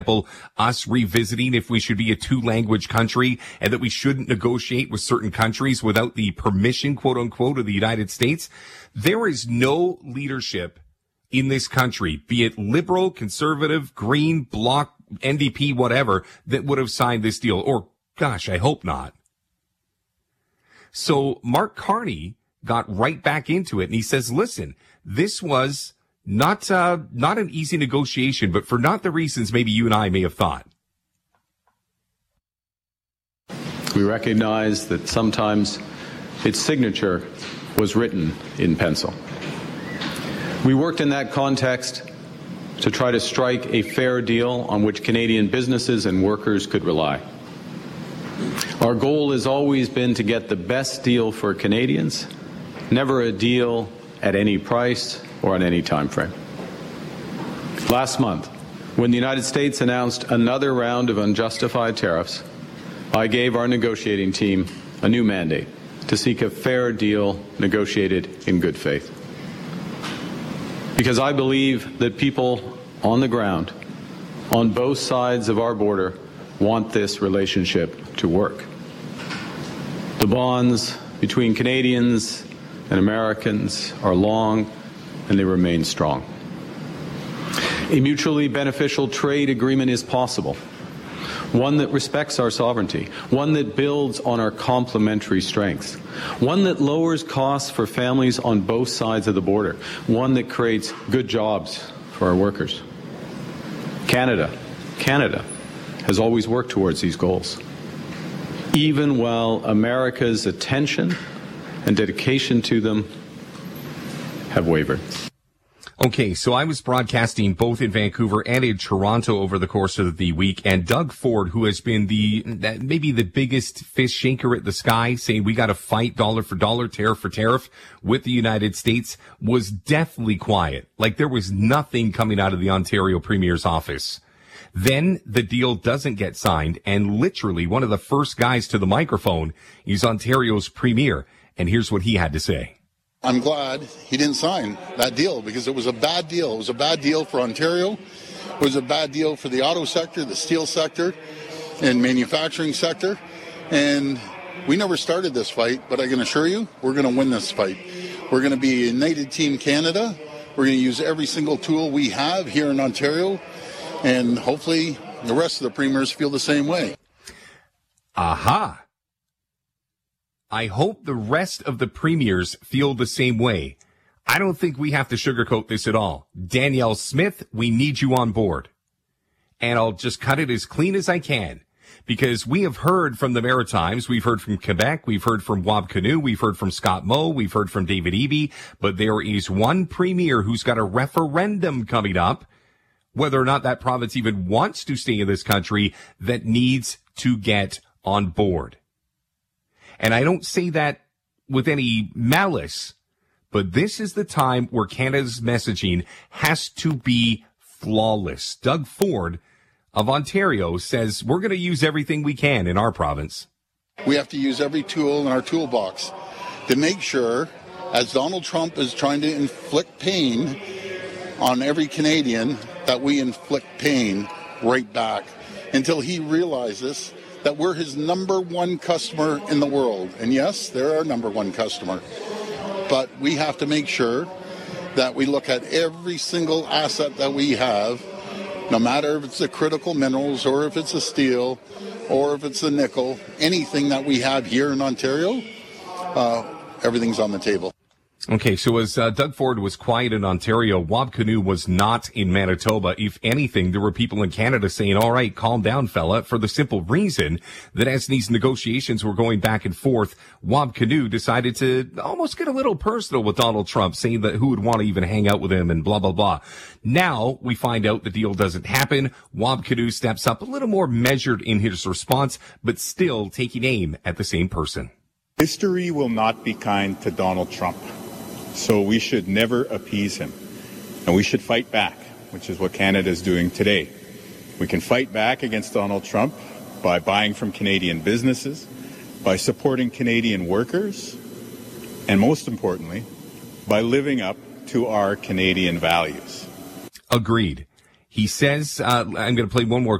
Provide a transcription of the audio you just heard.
us revisiting if we should be a two-language country and that we shouldn't negotiate with certain countries without the permission, quote unquote, of the United States. There is no leadership in this country, be it liberal, conservative, green, bloc, NDP, whatever, that would have signed this deal. Or, gosh, I hope not. So Mark Carney got right back into it, and he says, listen, this was not an easy negotiation, but for not the reasons maybe you and I may have thought. We recognize that sometimes its signature was written in pencil. We worked in that context to try to strike a fair deal on which Canadian businesses and workers could rely. Our goal has always been to get the best deal for Canadians, never a deal at any price or on any time frame. Last month, when the United States announced another round of unjustified tariffs, I gave our negotiating team a new mandate to seek a fair deal negotiated in good faith. Because I believe that people on the ground, on both sides of our border, want this relationship to work. The bonds between Canadians and Americans are long, and they remain strong. A mutually beneficial trade agreement is possible, one that respects our sovereignty, one that builds on our complementary strengths, one that lowers costs for families on both sides of the border, one that creates good jobs for our workers. Canada has always worked towards these goals, even while America's attention and dedication to them have wavered. Okay, so I was broadcasting both in Vancouver and in Toronto over the course of the week, and Doug Ford, who has been maybe the biggest fish shaker at the sky, saying we got to fight dollar for dollar, tariff for tariff with the United States, was deathly quiet. Like there was nothing coming out of the Ontario Premier's office. Then the deal doesn't get signed, and literally one of the first guys to the microphone is Ontario's Premier, and here's what he had to say. I'm glad he didn't sign that deal because it was a bad deal. It was a bad deal for Ontario. It was a bad deal for the auto sector, the steel sector, and manufacturing sector. And we never started this fight, but I can assure you we're going to win this fight. We're going to be a United Team Canada. We're going to use every single tool we have here in Ontario. And hopefully the rest of the premiers feel the same way. Aha. I hope the rest of the premiers feel the same way. I don't think we have to sugarcoat this at all. Danielle Smith, we need you on board. And I'll just cut it as clean as I can. Because we have heard from the Maritimes, we've heard from Quebec, we've heard from Wab Kinew, we've heard from Scott Moe, we've heard from David Eby, but there is one premier who's got a referendum coming up, whether or not that province even wants to stay in this country, that needs to get on board. And I don't say that with any malice, but this is the time where Canada's messaging has to be flawless. Doug Ford of Ontario says we're going to use everything we can in our province. We have to use every tool in our toolbox to make sure, as Donald Trump is trying to inflict pain on every Canadian, that we inflict pain right back until he realizes that we're his number one customer in the world. And yes, they're our number one customer. But we have to make sure that we look at every single asset that we have, no matter if it's the critical minerals or if it's the steel or if it's the nickel, anything that we have here in Ontario, everything's on the table. Okay, so as Doug Ford was quiet in Ontario, Wab Kinew was not in Manitoba. If anything, there were people in Canada saying, all right, calm down, fella, for the simple reason that as these negotiations were going back and forth, Wab Kinew decided to almost get a little personal with Donald Trump, saying that who would want to even hang out with him and blah, blah, blah. Now we find out the deal doesn't happen. Wab Kinew steps up a little more measured in his response, but still taking aim at the same person. History will not be kind to Donald Trump. So we should never appease him. And we should fight back, which is what Canada is doing today. We can fight back against Donald Trump by buying from Canadian businesses, by supporting Canadian workers, and most importantly, by living up to our Canadian values. Agreed. He says, I'm going to play one more